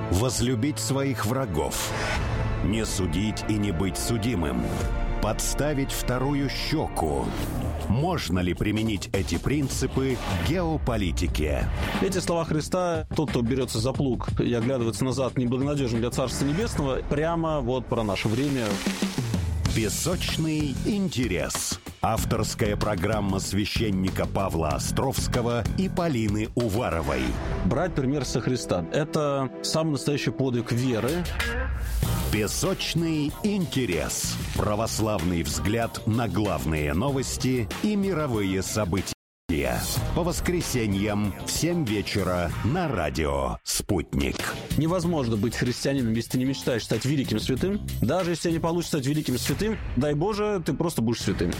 Возлюбить своих врагов. Не судить и не быть судимым. Подставить вторую щеку. Можно ли применить эти принципы к геополитике? Эти слова Христа: тот, кто берется за плуг и оглядывается назад, неблагонадежен для Царства Небесного, прямо вот про наше время. Песочный интерес. Авторская программа священника Павла Островского и Полины Уваровой. Брать пример со Христа – это самый настоящий подвиг веры. Песочный интерес. Православный взгляд на главные новости и мировые события. По воскресеньям в 7 вечера на радио «Спутник». Невозможно быть христианином, если ты не мечтаешь стать великим святым. Даже если тебе не получится стать великим святым, дай Боже, ты просто будешь святым.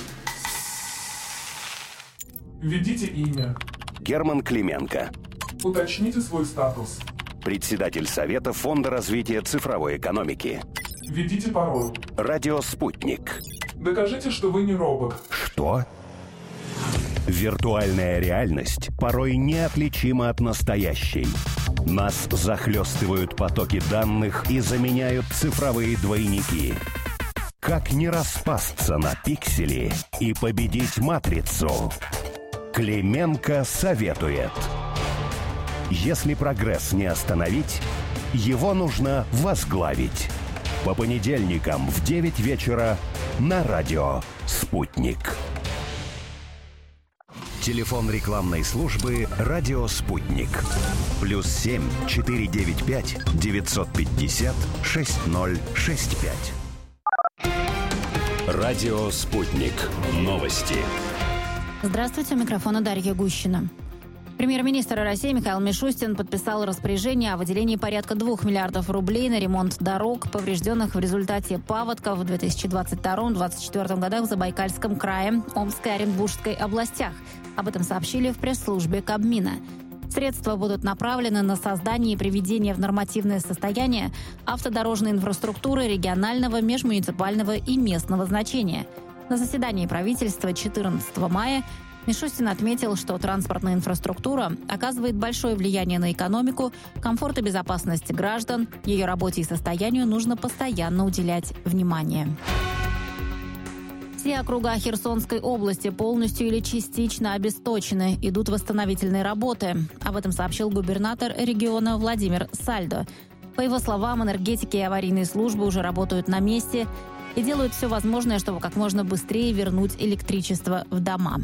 Введите имя. Герман Клименко. Уточните свой статус. Председатель Совета Фонда развития цифровой экономики. Введите пароль. Радио «Спутник». Докажите, что вы не робот. Что? Виртуальная реальность порой неотличима от настоящей. Нас захлестывают потоки данных и заменяют цифровые двойники. Как не распасться на пиксели и победить матрицу? Клименко советует. Если прогресс не остановить, его нужно возглавить. По понедельникам в 9 вечера на радио «Спутник». Телефон рекламной службы «Радио Спутник». +7 495 950 6065. Радио «Спутник». Новости. Здравствуйте, у микрофона Дарья Гущина. Премьер-министр России Михаил Мишустин подписал распоряжение о выделении порядка 2 миллиардов рублей на ремонт дорог, поврежденных в результате паводков в 2022-2024 годах в Забайкальском крае, Омской и Оренбургской областях. Об этом сообщили в пресс-службе Кабмина. Средства будут направлены на создание и приведение в нормативное состояние автодорожной инфраструктуры регионального, межмуниципального и местного значения. На заседании правительства 14 мая Мишустин отметил, что транспортная инфраструктура оказывает большое влияние на экономику, комфорт и безопасность граждан. Ее работе и состоянию нужно постоянно уделять внимание. Все округа Херсонской области полностью или частично обесточены. Идут восстановительные работы. Об этом сообщил губернатор региона Владимир Сальдо. По его словам, энергетики и аварийные службы уже работают на месте и делают все возможное, чтобы как можно быстрее вернуть электричество в дома.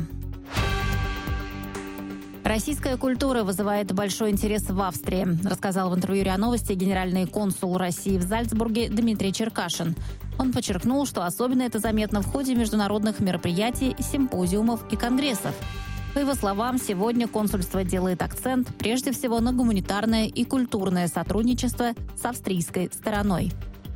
Российская культура вызывает большой интерес в Австрии, рассказал в интервью РИА Новости генеральный консул России в Зальцбурге Дмитрий Черкашин. Он подчеркнул, что особенно это заметно в ходе международных мероприятий, симпозиумов и конгрессов. По его словам, сегодня консульство делает акцент прежде всего на гуманитарное и культурное сотрудничество с австрийской стороной.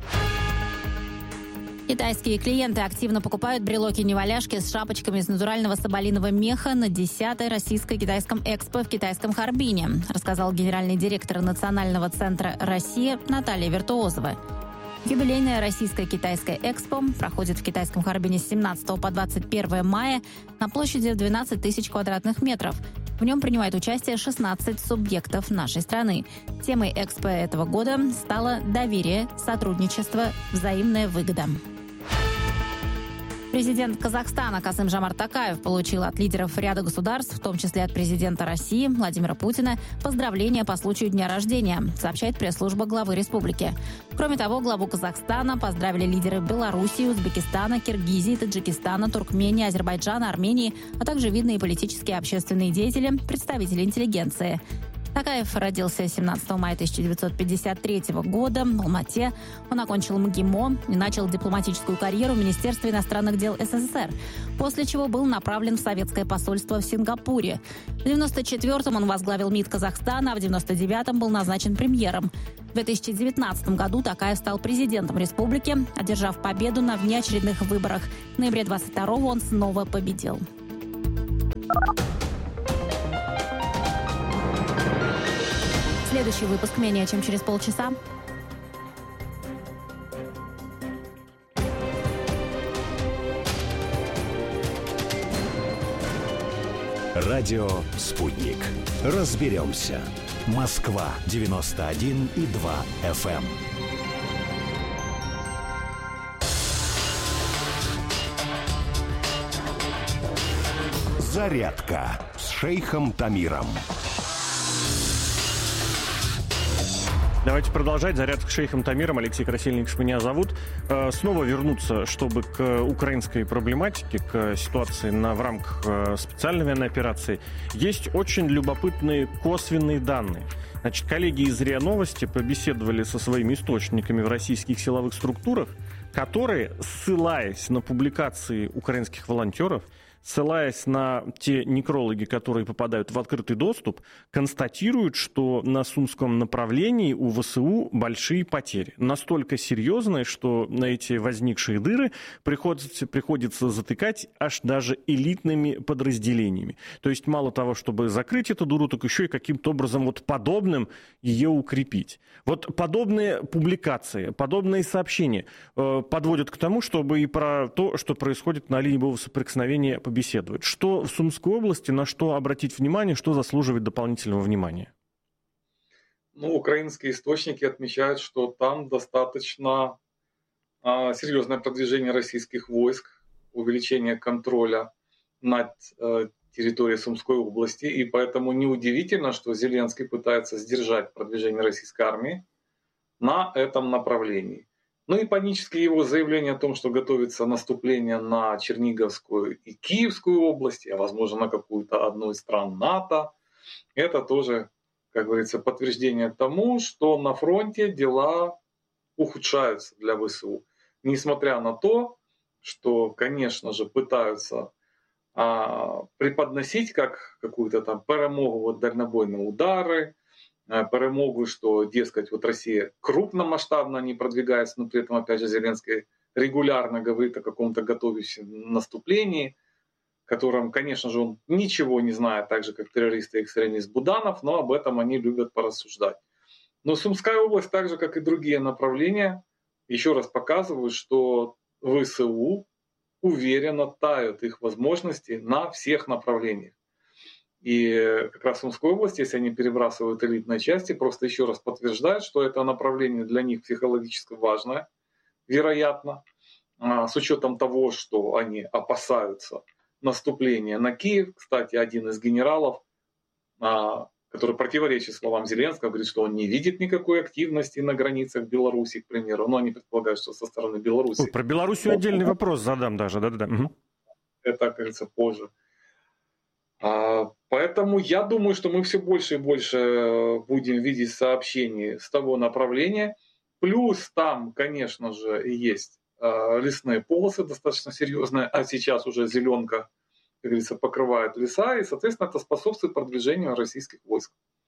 Китайские клиенты активно покупают брелоки-неваляшки с шапочками из натурального соболиного меха на 10-й Российско-китайском экспо в китайском Харбине, рассказал генеральный директор Национального центра «Россия» Наталья Виртуозова. Юбилейная Российско-китайская экспо проходит в китайском Харбине с 17 по 21 мая на площади в 12 тысяч квадратных метров. В нем принимает участие 16 субъектов нашей страны. Темой экспо этого года стало доверие, сотрудничество, взаимная выгода. Президент Казахстана Касым-Жомарт Токаев получил от лидеров ряда государств, в том числе от президента России Владимира Путина, поздравления по случаю дня рождения, сообщает пресс-служба главы республики. Кроме того, главу Казахстана поздравили лидеры Белоруссии, Узбекистана, Киргизии, Таджикистана, Туркмении, Азербайджана, Армении, а также видные политические и общественные деятели, представители интеллигенции. Токаев родился 17 мая 1953 года в Алмате. Он окончил МГИМО и начал дипломатическую карьеру в Министерстве иностранных дел СССР, после чего был направлен в советское посольство в Сингапуре. В 1994-м он возглавил МИД Казахстана, а в 1999-м был назначен премьером. В 2019 году Токаев стал президентом республики, одержав победу на внеочередных выборах. В ноябре 22-го он снова победил. Следующий выпуск менее чем через полчаса. Радио «Спутник». Разберемся. Москва 91,2 FM. Зарядка с шейхом Тамиром. Давайте продолжать. Зарядка с шейхом Тамиром. Алексей Красильников меня зовут. Снова вернуться, чтобы к украинской проблематике, к ситуации в рамках специальной военной операции. Есть очень любопытные косвенные данные. Значит, коллеги из РИА Новости побеседовали со своими источниками в российских силовых структурах, которые, ссылаясь на публикации украинских волонтеров, ссылаясь на те некрологи, которые попадают в открытый доступ, констатируют, что на Сумском направлении у ВСУ большие потери. Настолько серьезные, что на эти возникшие дыры приходится затыкать аж даже элитными подразделениями. То есть мало того, чтобы закрыть эту дыру, так еще и каким-то образом вот подобным ее укрепить. Вот подобные публикации, подобные сообщения подводят к тому, чтобы и про то, что происходит на линии боевого соприкосновения, побеседовать. Что в Сумской области, на что обратить внимание, что заслуживает дополнительного внимания? Украинские источники отмечают, что там достаточно серьезное продвижение российских войск, увеличение контроля над территорией Сумской области, и поэтому неудивительно, что Зеленский пытается сдержать продвижение российской армии на этом направлении. Ну и панические его заявления о том, что готовится наступление на Черниговскую и Киевскую области, а возможно на какую-то одну из стран НАТО, это тоже, как говорится, подтверждение тому, что на фронте дела ухудшаются для ВСУ. Несмотря на то, что, конечно же, пытаются преподносить как какую-то там перемогу, вот дальнобойные удары, перемогу, что, дескать, вот Россия крупномасштабно не продвигается, но при этом, опять же, Зеленский регулярно говорит о каком-то готовящем наступлении, котором, конечно же, он ничего не знает, так же, как террорист и экстремист Буданов, но об этом они любят порассуждать. Но Сумская область, так же, как и другие направления, еще раз показывают, что ВСУ уверенно тают их возможности на всех направлениях. И как раз в Сумской области, если они перебрасывают элитные части, просто еще раз подтверждают, что это направление для них психологически важное, вероятно, с учетом того, что они опасаются наступления на Киев. Кстати, один из генералов, который противоречит словам Зеленского, говорит, что он не видит никакой активности на границах Беларуси, к примеру, но они предполагают, что со стороны Беларуси. Про Белоруссию отдельный вопрос задам даже, да-да-да. Это, как говорится, позже. Поэтому я думаю, что мы все больше и больше будем видеть сообщений с того направления. Плюс там, конечно же, есть лесные полосы достаточно серьезные, а сейчас уже зеленка, как говорится, покрывает леса, и, соответственно, это способствует продвижению российских войск.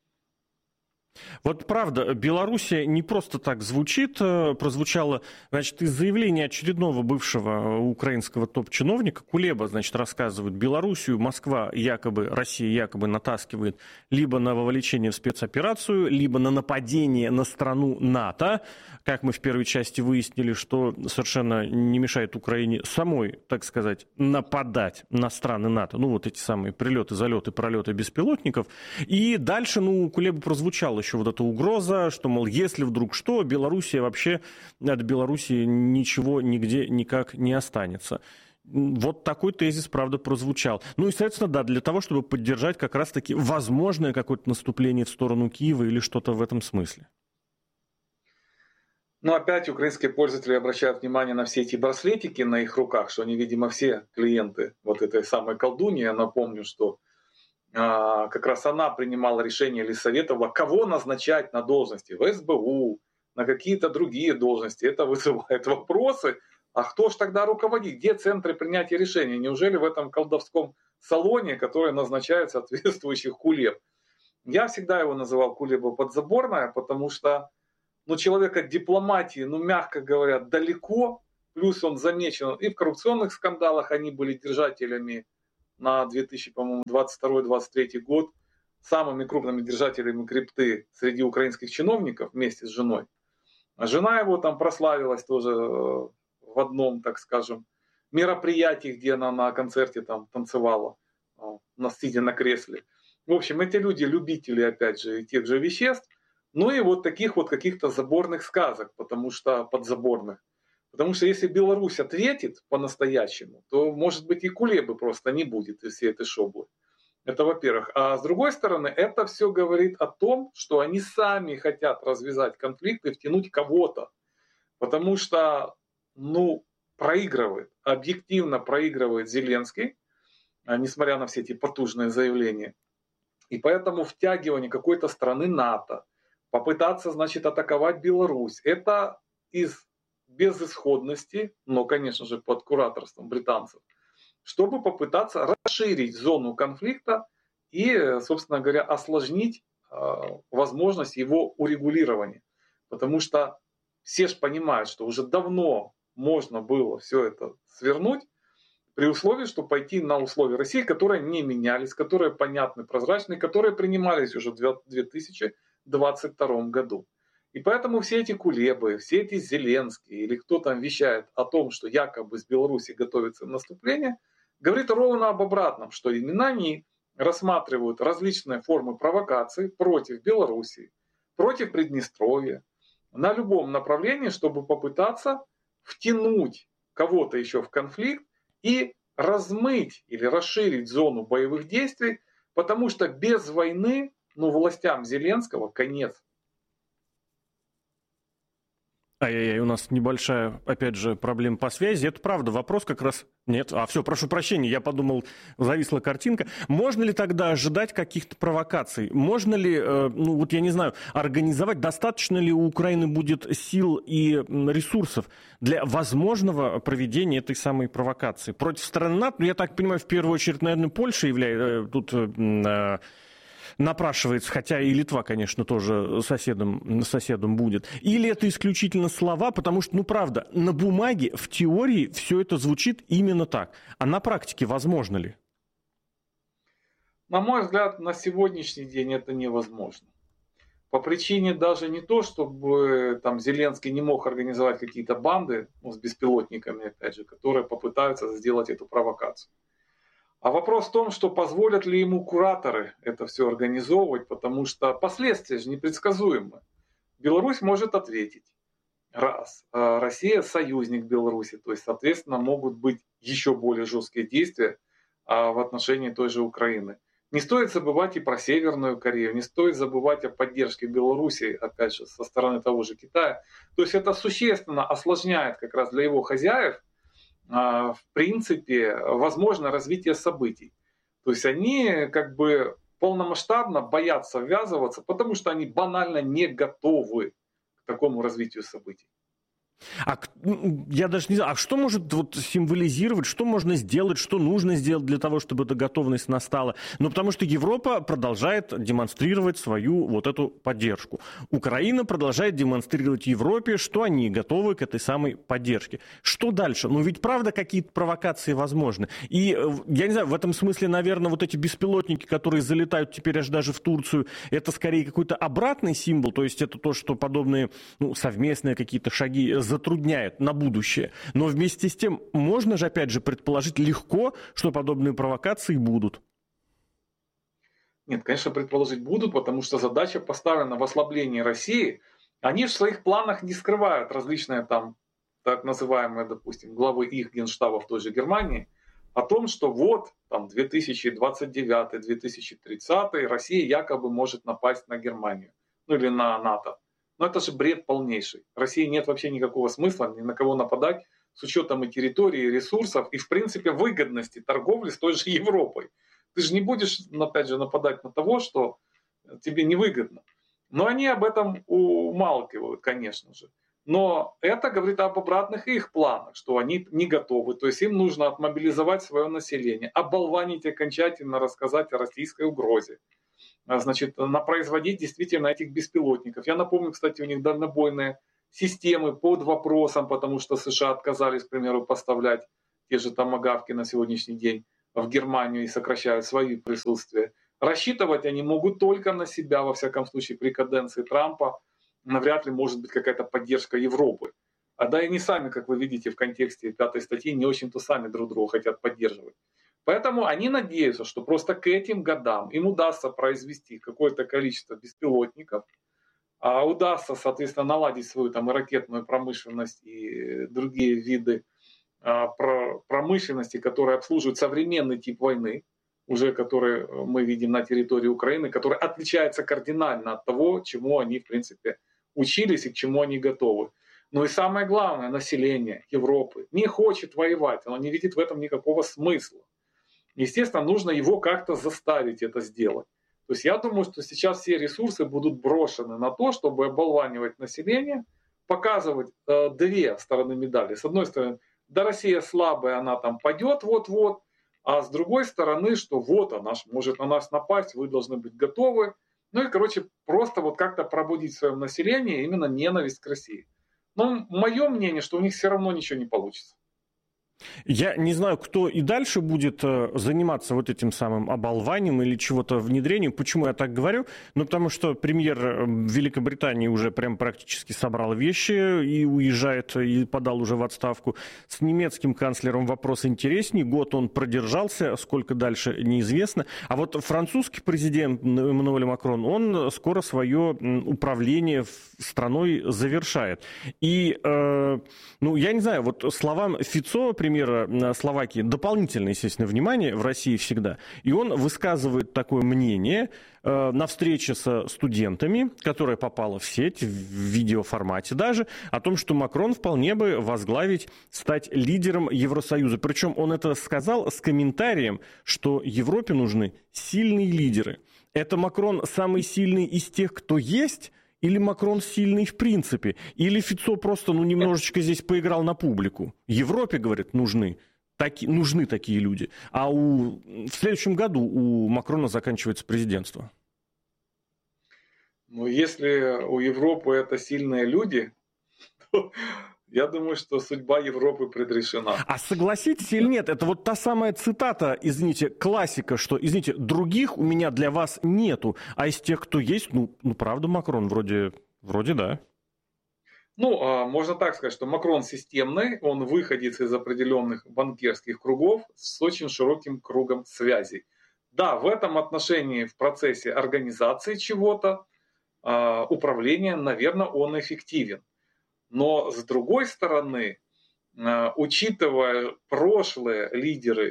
Вот правда, Белоруссия не просто так звучит, прозвучало, значит, из заявления очередного бывшего украинского топ-чиновника Кулеба, значит, рассказывают, Белоруссию Москва якобы, Россия якобы натаскивает либо на вовлечение в спецоперацию, либо на нападение на страну НАТО. Как мы в первой части выяснили, что совершенно не мешает Украине самой, так сказать, нападать на страны НАТО. Ну, вот эти самые прилеты, залеты, пролеты беспилотников. И дальше, у Кулеба прозвучало еще вот эта угроза, что, мол, если вдруг что, Белоруссия вообще, от Белоруссии ничего нигде никак не останется. Вот такой тезис, правда, прозвучал. Ну и, соответственно, да, для того, чтобы поддержать как раз-таки возможное какое-то наступление в сторону Киева или что-то в этом смысле. Но опять украинские пользователи обращают внимание на все эти браслетики на их руках, что они, видимо, все клиенты вот этой самой колдуньи. Я напомню, что как раз она принимала решение или советовала, кого назначать на должности в СБУ, на какие-то другие должности. Это вызывает вопросы. А кто ж тогда руководит? Где центры принятия решений? Неужели в этом колдовском салоне, который назначает соответствующих Кулеб? Я всегда его называл Кулеба подзаборная, потому что человек от дипломатии, мягко говоря, далеко. Плюс он замечен и в коррупционных скандалах, они были держателями на 2022-2023 год, самыми крупными держателями крипты среди украинских чиновников вместе с женой. А жена его там прославилась тоже в одном, так скажем, мероприятии, где она на концерте там танцевала, сидя на кресле. В общем, эти люди любители, опять же, тех же веществ, ну и вот таких вот каких-то заборных сказок, потому что подзаборных. Потому что если Беларусь ответит по-настоящему, то, может быть, и Кулебы просто не будет из всей этой шоблы. Это во-первых. А с другой стороны, это все говорит о том, что они сами хотят развязать конфликт и втянуть кого-то. Потому что, проигрывает, объективно проигрывает Зеленский, несмотря на все эти потужные заявления. И поэтому втягивание какой-то страны НАТО, попытаться, значит, атаковать Беларусь, это из безысходности, но, конечно же, под кураторством британцев, чтобы попытаться расширить зону конфликта и, собственно говоря, осложнить возможность его урегулирования. Потому что все же понимают, что уже давно можно было все это свернуть, при условии, что пойти на условия России, которые не менялись, которые понятны, прозрачны, которые принимались уже в 2022 году. И поэтому все эти Кулебы, все эти Зеленские, или кто там вещает о том, что якобы с Беларуси готовится наступление, говорит ровно об обратном, что именно они рассматривают различные формы провокаций против Беларуси, против Приднестровья, на любом направлении, чтобы попытаться втянуть кого-то еще в конфликт и размыть или расширить зону боевых действий, потому что без войны, властям Зеленского конец. Ай-яй-яй, у нас небольшая, опять же, проблема по связи. Это правда, вопрос как раз... Нет, все, прошу прощения, я подумал, зависла картинка. Можно ли тогда ожидать каких-то провокаций? Можно ли, я не знаю, организовать, достаточно ли у Украины будет сил и ресурсов для возможного проведения этой самой провокации? Против страны НАТО, я так понимаю, в первую очередь, наверное, Польша является... напрашивается, хотя и Литва, конечно, тоже соседом будет. Или это исключительно слова, потому что, правда, на бумаге, в теории все это звучит именно так. А на практике возможно ли? На мой взгляд, на сегодняшний день это невозможно. По причине даже не то, чтобы там Зеленский не мог организовать какие-то банды с беспилотниками, опять же, которые попытаются сделать эту провокацию. А вопрос в том, что позволят ли ему кураторы это все организовывать, потому что последствия же непредсказуемы. Беларусь может ответить. Раз. Россия союзник Беларуси, то есть, соответственно, могут быть еще более жесткие действия в отношении той же Украины. Не стоит забывать и про Северную Корею, не стоит забывать о поддержке Беларуси, опять же, со стороны того же Китая. То есть это существенно осложняет как раз для его хозяев, в принципе, возможно развитие событий. То есть они как бы полномасштабно боятся ввязываться, потому что они банально не готовы к такому развитию событий. Я даже не знаю, а что может символизировать, что можно сделать, что нужно сделать для того, чтобы эта готовность настала? Потому что Европа продолжает демонстрировать свою эту поддержку. Украина продолжает демонстрировать Европе, что они готовы к этой самой поддержке. Что дальше? Ведь правда какие-то провокации возможны. И я не знаю, в этом смысле, наверное, эти беспилотники, которые залетают теперь аж даже в Турцию, это скорее какой-то обратный символ, то есть это то, что подобные совместные какие-то шаги затрудняет на будущее. Но вместе с тем можно же, опять же, предположить легко, что подобные провокации будут. Нет, конечно, предположить будут, потому что задача поставлена в ослаблении России. Они в своих планах не скрывают различные там, так называемые, допустим, главы их генштаба в той же Германии, о том, что 2029-2030 Россия якобы может напасть на Германию, или на НАТО. Но это же бред полнейший. России нет вообще никакого смысла ни на кого нападать с учетом и территории, и ресурсов, и в принципе выгодности торговли с той же Европой. Ты же не будешь, опять же, нападать на того, что тебе невыгодно. Но они об этом умалкивают, конечно же. Но это говорит об обратных их планах, что они не готовы. То есть им нужно отмобилизовать свое население, оболванить окончательно, рассказать о российской угрозе. Значит, производить действительно этих беспилотников. Я напомню, кстати, у них дальнобойные системы под вопросом, потому что США отказались, к примеру, поставлять те же томагавки на сегодняшний день в Германию и сокращают свои присутствия. Рассчитывать они могут только на себя, во всяком случае, при каденции Трампа. Навряд ли может быть какая-то поддержка Европы. Да и они сами, как вы видите в контексте 5 статьи, не очень-то сами друг друга хотят поддерживать. Поэтому они надеются, что просто к этим годам им удастся произвести какое-то количество беспилотников, а удастся, соответственно, наладить свою там и ракетную промышленность и другие виды промышленности, которые обслуживают современный тип войны, уже который мы видим на территории Украины, который отличается кардинально от того, чему они, в принципе, учились и к чему они готовы. Но и самое главное, население Европы не хочет воевать, оно не видит в этом никакого смысла. Естественно, нужно его как-то заставить это сделать. То есть я думаю, что сейчас все ресурсы будут брошены на то, чтобы оболванивать население, показывать две стороны медали. С одной стороны, да, Россия слабая, она там пойдет вот-вот, а с другой стороны, что вот она может на нас напасть, вы должны быть готовы. Ну и, короче, просто вот как-то пробудить в своем населении именно ненависть к России. Но мое мнение, что у них все равно ничего не получится. Я не знаю, кто и дальше будет заниматься вот этим самым оболванием или чего-то внедрением. Почему я так говорю? Ну, потому что премьер Великобритании уже прям практически собрал вещи и уезжает, и подал уже в отставку. С немецким канцлером вопрос интереснее. Год он продержался, сколько дальше неизвестно. А вот французский президент Эммануэль Макрон, он скоро свое управление страной завершает. И, ну, я не знаю, вот словам Фицо, премьера Словакии, дополнительное, естественно, внимание в России всегда. И он высказывает такое мнение на встрече со студентами, которая попала в сеть, в видеоформате даже, о том, что Макрон вполне бы возглавить, стать лидером Евросоюза. Причем он это сказал с комментарием, что Европе нужны сильные лидеры. Это Макрон самый сильный из тех, кто есть, или Макрон сильный в принципе? Или Фицо просто немножечко здесь поиграл на публику? Европе, говорит, нужны такие люди. А в следующем году у Макрона заканчивается президентство. Ну, если у Европы это сильные люди, то я думаю, что судьба Европы предрешена. А согласитесь или нет, это вот та самая цитата, извините, классика, что, извините, других у меня для вас нету, а из тех, кто есть, правда, Макрон, вроде да. Ну, можно так сказать, что Макрон системный, он выходец из определенных банкирских кругов с очень широким кругом связей. Да, в этом отношении, в процессе организации чего-то, управления, наверное, он эффективен. Но с другой стороны, учитывая прошлые лидеры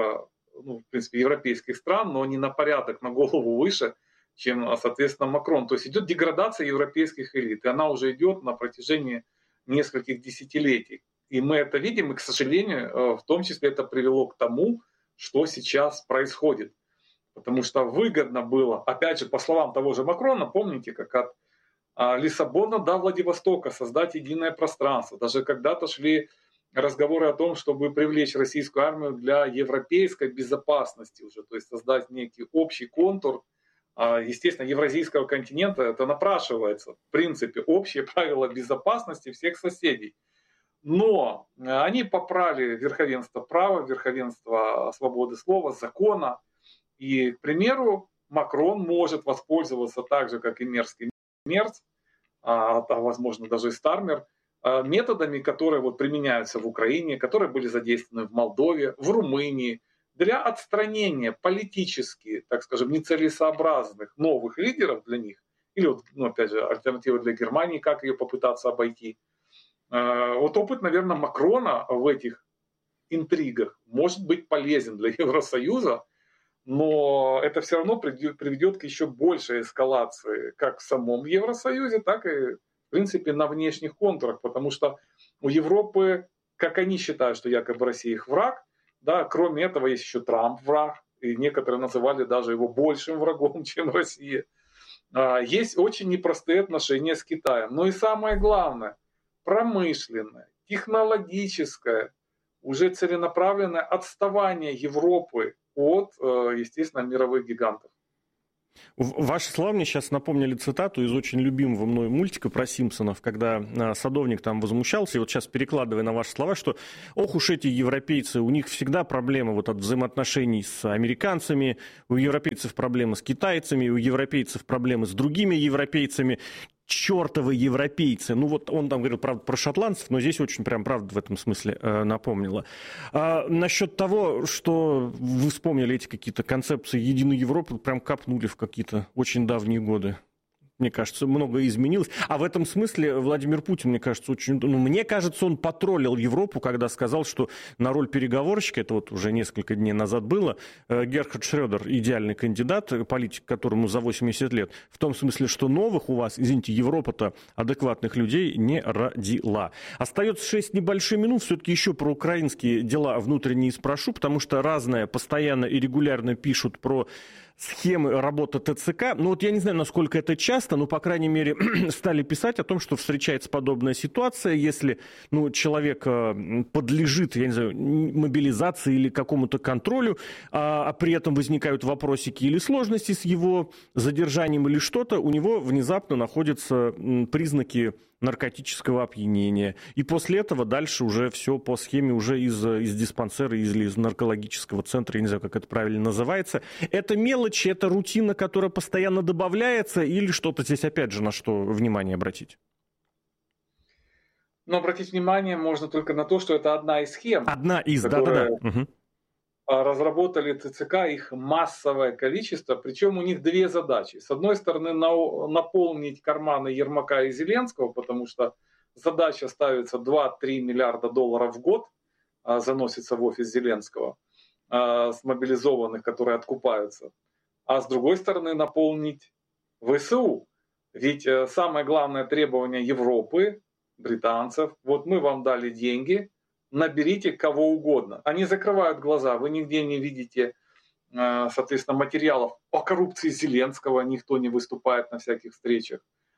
в принципе, европейских стран, но не на порядок, на голову выше, чем, соответственно, Макрон. То есть идет деградация европейских элит, и она уже идет на протяжении нескольких десятилетий. И мы это видим, и, к сожалению, в том числе это привело к тому, что сейчас происходит. Потому что выгодно было, опять же, по словам того же Макрона, помните, как от Лиссабона до Владивостока создать единое пространство. Даже когда-то шли разговоры о том, чтобы привлечь российскую армию для европейской безопасности уже, то есть создать некий общий контур. Естественно, евразийского континента это напрашивается, в принципе, общие правила безопасности всех соседей. Но они попрали верховенство права, верховенство свободы слова, закона. И, к примеру, Макрон может воспользоваться так же, как и мерзкий Мерц, возможно, даже и Стармер, методами, которые применяются в Украине, которые были задействованы в Молдове, в Румынии, для отстранения политически, так скажем, нецелесообразных новых лидеров для них, или, опять же, альтернатива для Германии, как ее попытаться обойти. Вот опыт, наверное, Макрона в этих интригах может быть полезен для Евросоюза, но это все равно приведет к еще большей эскалации как в самом Евросоюзе, так и, в принципе, на внешних контурах, потому что у Европы, как они считают, что якобы Россия их враг, да, кроме этого есть еще Трамп враг, и некоторые называли даже его большим врагом, чем Россия. Есть очень непростые отношения с Китаем, но и самое главное, промышленное, технологическое, уже целенаправленное отставание Европы от, естественно, мировых гигантов. Ваши слова мне сейчас напомнили цитату из очень любимого мной мультика про Симпсонов, когда садовник там возмущался, и вот сейчас перекладывая на ваши слова, что ох уж эти европейцы, у них всегда проблемы от взаимоотношений с американцами, у европейцев проблемы с китайцами, у европейцев проблемы с другими европейцами. чертовы европейцы. Ну вот он там говорил, правда, про шотландцев, но здесь очень прям правда в этом смысле напомнила. Насчет того, что вы вспомнили эти какие-то концепции единой Европы, прям копнули в какие-то очень давние годы. Мне кажется, многое изменилось. А в этом смысле Владимир Путин, мне кажется, мне кажется, он потроллил Европу, когда сказал, что на роль переговорщика, это вот уже несколько дней назад было, Герхард Шредер идеальный кандидат, политик, которому за 80 лет, в том смысле, что новых у вас, извините, Европа-то адекватных людей не родила. Остается 6 небольших минут, все-таки еще про украинские дела внутренние спрошу, потому что разное постоянно и регулярно пишут про схемы работы ТЦК. Ну вот я не знаю, насколько это часто, но, по крайней мере, стали писать о том, что встречается подобная ситуация, если человек подлежит, я не знаю, мобилизации или какому-то контролю, а при этом возникают вопросики или сложности с его задержанием или что-то, у него внезапно находятся признаки наркотического опьянения. И после этого дальше уже все по схеме уже из диспансера или из наркологического центра, я не знаю, как это правильно называется. Это мелочи, это рутина, которая постоянно добавляется, или что-то здесь опять же на что внимание обратить? Но обратить внимание можно только на то, что это одна из схем. Одна из, да-да-да. Разработали ТЦК, их массовое количество, причем у них две задачи. С одной стороны, наполнить карманы Ермака и Зеленского, потому что задача ставится 2-3 миллиарда долларов в год, заносится в офис Зеленского, с мобилизованных, которые откупаются. А с другой стороны, наполнить ВСУ. Ведь самое главное требование Европы, британцев, вот мы вам дали деньги, наберите кого угодно. Они закрывают глаза, вы нигде не видите, соответственно, материалов о коррупции Зеленского, никто не выступает на всяких встречах.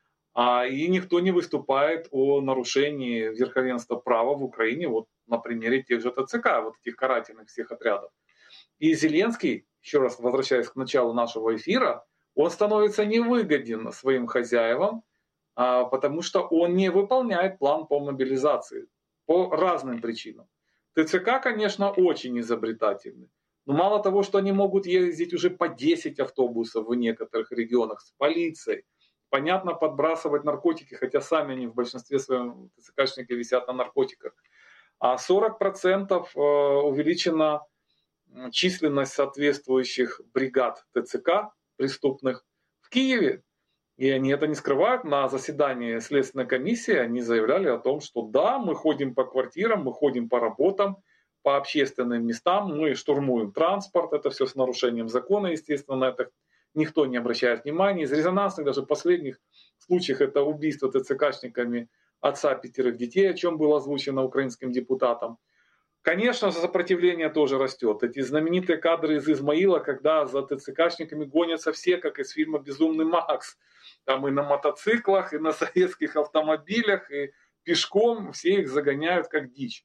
И никто не выступает о нарушении верховенства права в Украине, вот на примере тех же ТЦК, вот этих карательных всех отрядов. И Зеленский, еще раз возвращаясь к началу нашего эфира, он становится невыгоден своим хозяевам, потому что он не выполняет план по мобилизации. По разным причинам. ТЦК, конечно, очень изобретательны. Но мало того, что они могут ездить уже по 10 автобусов в некоторых регионах с полицией, понятно, подбрасывать наркотики, хотя сами они в большинстве своем ТЦКшники висят на наркотиках. А 40% увеличена численность соответствующих бригад ТЦК преступных в Киеве. И они это не скрывают. На заседании Следственной комиссии они заявляли о том, что да, мы ходим по квартирам, мы ходим по работам, по общественным местам, мы штурмуем транспорт, это все с нарушением закона, естественно, на это никто не обращает внимания. Из резонансных, даже последних случаев, это убийство ТЦКшниками отца 5 детей, о чем было озвучено украинским депутатам. Конечно, сопротивление тоже растет. Эти знаменитые кадры из Измаила, когда за ТЦКшниками гонятся все, как из фильма «Безумный Макс». Там и на мотоциклах, и на советских автомобилях, и пешком все их загоняют как дичь.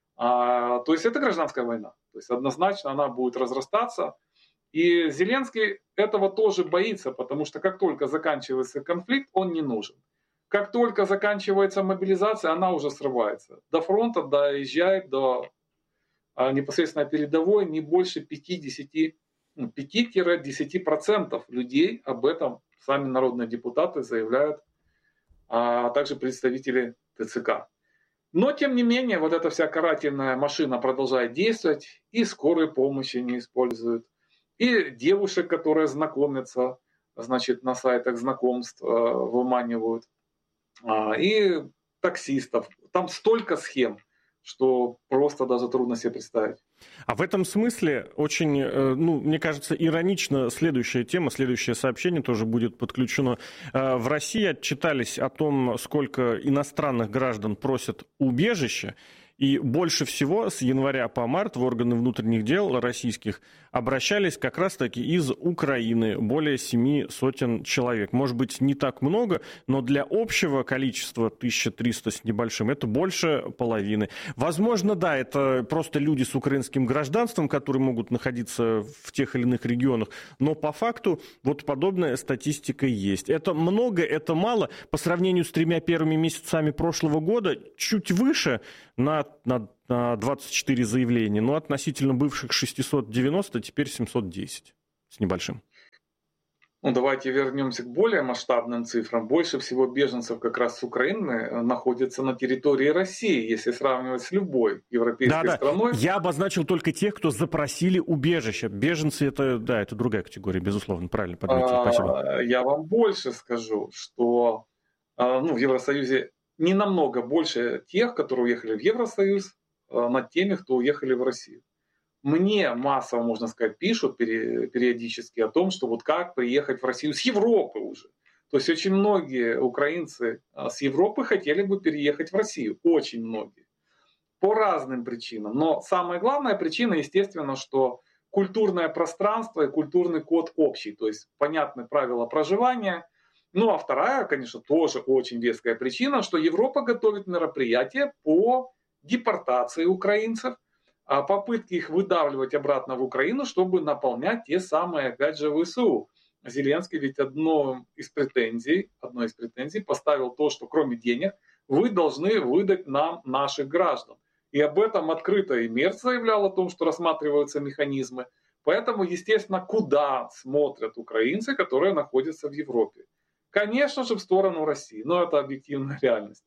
То есть это гражданская война. То есть однозначно она будет разрастаться. И Зеленский этого тоже боится, потому что как только заканчивается конфликт, он не нужен. Как только заканчивается мобилизация, она уже срывается. До фронта доезжает до непосредственно передовой не больше 5-10% людей об этом сами народные депутаты заявляют, а также представители ТЦК. Но, тем не менее, вот эта вся карательная машина продолжает действовать, и скорой помощи не используют, и девушек, которые знакомятся, значит, на сайтах знакомств выманивают, и таксистов. Там столько схем, что просто даже трудно себе представить. А в этом смысле очень, мне кажется, иронично следующая тема, следующее сообщение тоже будет подключено. В России отчитались о том, сколько иностранных граждан просят убежище. И больше всего с января по март в органы внутренних дел российских обращались как раз-таки из Украины. Более 700 человек. Может быть, не так много, но для общего количества 1300 с небольшим это больше половины. Возможно, да, это просто люди с украинским гражданством, которые могут находиться в тех или иных регионах. Но по факту вот подобная статистика есть. Это много, это мало. По сравнению с 3 первыми месяцами прошлого года чуть выше на 24 заявления, но относительно бывших 690 теперь 710 с небольшим. Ну, давайте вернемся к более масштабным цифрам. Больше всего беженцев как раз с Украины находится на территории России, если сравнивать с любой европейской страной. Я обозначил только тех, кто запросили убежище. Беженцы это другая категория, безусловно, правильно подметил. Спасибо. Я вам больше скажу, что в Евросоюзе не намного больше тех, которые уехали в Евросоюз, над теми, кто уехали в Россию. Мне массово, можно сказать, пишут периодически о том, что вот как приехать в Россию с Европы уже. То есть очень многие украинцы с Европы хотели бы переехать в Россию. Очень многие. По разным причинам. Но самая главная причина, естественно, что культурное пространство и культурный код общий. То есть понятны правила проживания. Ну а вторая, конечно, тоже очень веская причина, что Европа готовит мероприятия по депортации украинцев, попытки их выдавливать обратно в Украину, чтобы наполнять те самые, опять же, ВСУ. Зеленский ведь одной из претензий поставил то, что кроме денег вы должны выдать нам наших граждан. И об этом открыто и Мерц заявлял о том, что рассматриваются механизмы. Поэтому, естественно, куда смотрят украинцы, которые находятся в Европе? Конечно же, в сторону России, но это объективная реальность.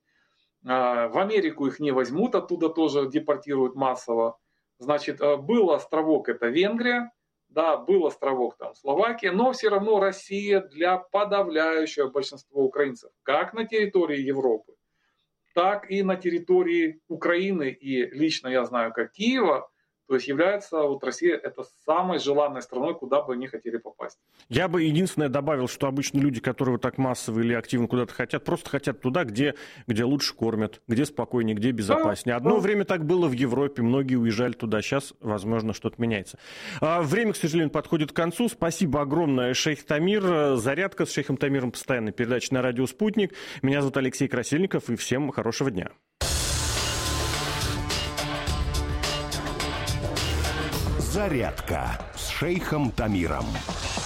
В Америку их не возьмут, оттуда тоже депортируют массово. Значит, был островок, это Венгрия, да, был островок там Словакия, но все равно Россия для подавляющего большинства украинцев, как на территории Европы, так и на территории Украины, и лично я знаю, как Киева, то есть является вот Россия это самой желанной страной, куда бы они хотели попасть. Я бы единственное добавил, что обычно люди, которые вот так массово или активно куда-то хотят, просто хотят туда, где лучше кормят, где спокойнее, где безопаснее. Одно время так было в Европе, многие уезжали туда, сейчас, возможно, что-то меняется. Время, к сожалению, подходит к концу. Спасибо огромное, шейх Тамир. Зарядка с шейхом Тамиром, постоянная передача на радио «Спутник». Меня зовут Алексей Красильников, и всем хорошего дня. Зарядка с шейхом Тамиром.